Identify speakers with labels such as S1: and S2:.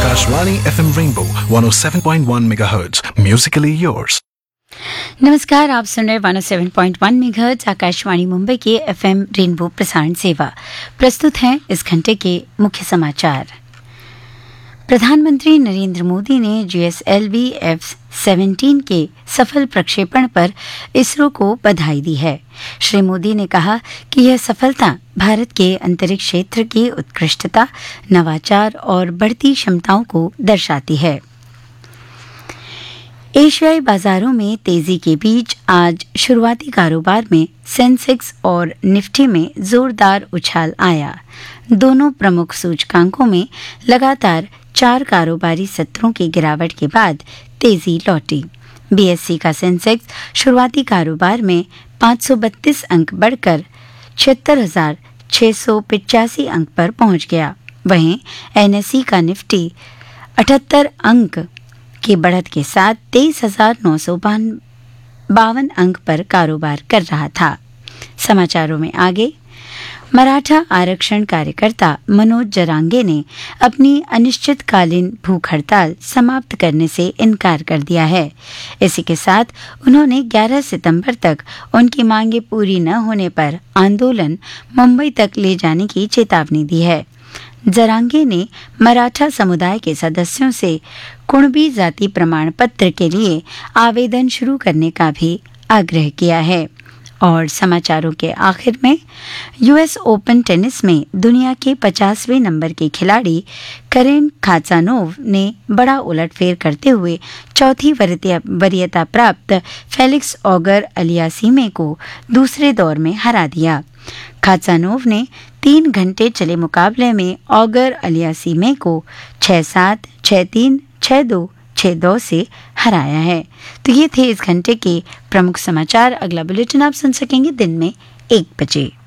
S1: Akashvani FM Rainbow 107.1 MHz. Musically yours.
S2: नमस्कार, आप सुन रहे 107.1 मेगाहर्ट्ज आकाशवाणी मुंबई के एफएम रेनबो प्रसारण सेवा। प्रस्तुत हैं इस घंटे के मुख्य समाचार। प्रधानमंत्री नरेंद्र मोदी ने GSLV F-17 के सफल प्रक्षेपण पर इसरो को बधाई दी है। श्री मोदी ने कहा कि यह सफलता भारत के अंतरिक्ष क्षेत्र की उत्कृष्टता, नवाचार और बढ़ती क्षमताओं को दर्शाती है। एशियाई बाजारों में तेजी के बीच आज शुरुआती कारोबार में सेंसेक्स और निफ्टी में जोरदार उछाल आया। दोनों प्रमुख सूचकांकों में लगातार 4 कारोबारी सत्रों की गिरावट के बाद तेजी लौटी। BSE का सेंसेक्स शुरुआती कारोबार में 532 अंक बढ़कर 76,685 अंक पर पहुंच गया। वहीं NSE का निफ्टी 78 अंक की बढ़त के साथ 23,952 अंक पर कारोबार कर रहा था। समाचारों में आगे, मराठा आरक्षण कार्यकर्ता मनोज जरांगे ने अपनी अनिश्चितकालीन भूख हड़ताल समाप्त करने से इनकार कर दिया है। इसी के साथ उन्होंने 11 सितंबर तक उनकी मांगे पूरी न होने पर आंदोलन मुंबई तक ले जाने की चेतावनी दी है। जरांगे ने मराठा समुदाय के सदस्यों से कुणबी जाति प्रमाण पत्र के लिए आवेदन शुरू करने का भी आग्रह किया है। और समाचारों के आखिर में, US ओपन टेनिस में दुनिया के 50वें नंबर के खिलाड़ी करेन खाचानोव ने बड़ा उलटफेर करते हुए चौथी वरीयता प्राप्त फेलिक्स ऑगर अलियासीमे को दूसरे दौर में हरा दिया। खाचानोव ने 3 घंटे चले मुकाबले में ऑगर अलियासीमे को 6-7, 6-3, 6-2, 6-2 से हराया है। तो ये थे इस घंटे के प्रमुख समाचार। अगला बुलेटिन आप सुन सकेंगे दिन में 1 बजे।